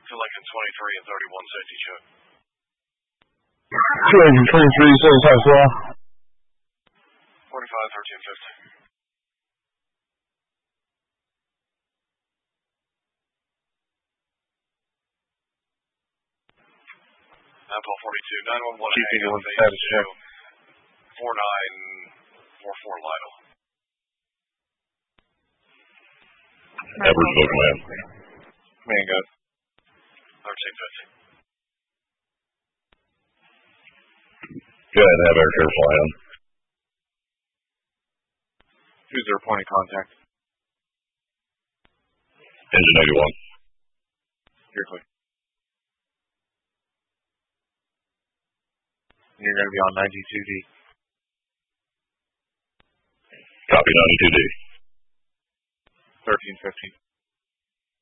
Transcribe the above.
to Lincoln 23 and 31 safety check. Lincoln 23 says how far? 45, 1350. Apple 42, 911, keeping one status check. 4944 Lytle. Average look, man. Man, go. 1350. Go ahead and have air care fly on. Who's their point of contact? Engine 81. You're clear. You're going to be on 92D. Copy 92D. 1350.